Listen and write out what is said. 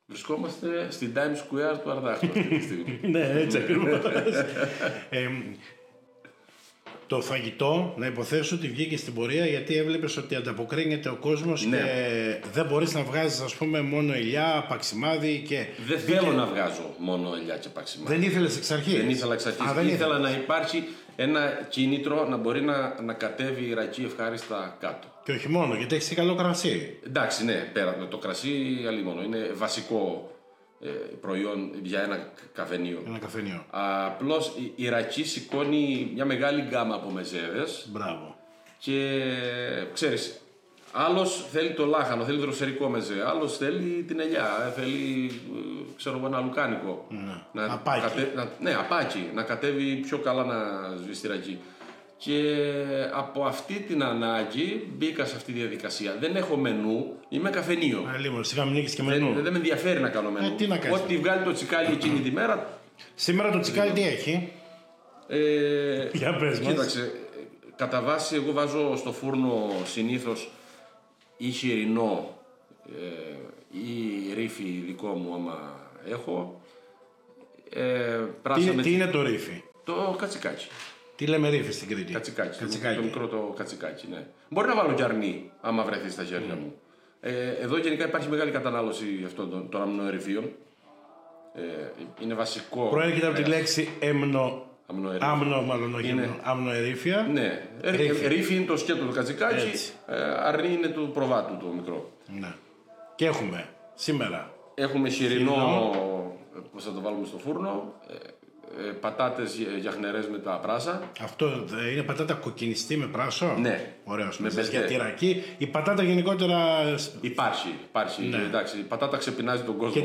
Βρισκόμαστε στην Times Square του Αρδάχτου αυτή τη στιγμή. Ναι, έτσι ακριβώς. Το φαγητό, να υποθέσω ότι βγήκε στην πορεία γιατί έβλεπες ότι ανταποκρίνεται ο κόσμος και δεν μπορείς να βγάζεις, ας πούμε, μόνο ελιά, παξιμάδι και... Δεν θέλω να βγάζω μόνο ελιά και παξιμάδι. Δεν ήθελες εξ αρχής? Δεν ήθελα εξ αρχής. Ήθελα να υπάρχει ένα κίνητρο να μπορεί να κατέβει η ρακή ευχάριστα κάτω. Και όχι μόνο, γιατί έχεις καλό κρασί. Εντάξει, ναι, πέρα από το κρασί, αλλήμον. Είναι βασικό προϊόν για ένα καφενείο. Ένα καφενείο. Απλώς η ρακή σηκώνει μια μεγάλη γκάμα από μεζέδες. Μπράβο. Και ξέρεις, άλλος θέλει το λάχανο, θέλει δροσερικό μεζέ, άλλος θέλει την ελιά, θέλει, ξέρω εγώ, ένα λουκάνικο. Ναι. Απάκι. Ναι, απάκι, να κατέβει πιο καλά να σβήσει στη ρακή. Και από αυτή την ανάγκη μπήκα σε αυτή τη διαδικασία. Δεν έχω μενού, είμαι καφενείο. Λίγο, σιγά μην έχεις και μενού. Δεν με ενδιαφέρει να κάνω μενού. Τι να κάνεις. Ό,τι βγάλει το τσικάλι εκείνη τη μέρα. Σήμερα το τσικάλι τι έχει? Για πες μας. Κοίταξε, κατά βάση εγώ βάζω στο φούρνο συνήθως ή χοιρινό ή ρύφι δικό μου άμα έχω. Τι είναι το ρύφι? Το κατσικάκι. Τι λέμε ρύφι στην Κρήτη? Κατσικάκι. Το μικρό το κατσικάκι, ναι. Μπορεί να βάλω και αρνί, άμα βρεθεί στα χέρια μου. Εδώ γενικά υπάρχει μεγάλη κατανάλωση αυτών των αμνοερυφίων. Είναι βασικό. Προέρχεται από τη λέξη αμνοερύφια. Ναι. Ρύφι είναι το σκέτο του κατσικάκι, αρνί είναι του προβάτου το μικρό. Ναι. Και έχουμε σήμερα. Έχουμε χοιρινό, πώς θα το βάλουμε στο φούρνο. Πατάτες γιαχνερές με τα πράσα. Αυτό είναι πατάτα κοκκινιστή με πράσο? Ναι. Ωραίος. Με για τυρακή. Η πατάτα γενικότερα... Υπάρχει. Ναι. Εντάξει, η πατάτα ξεπεινάζει τον κόσμο.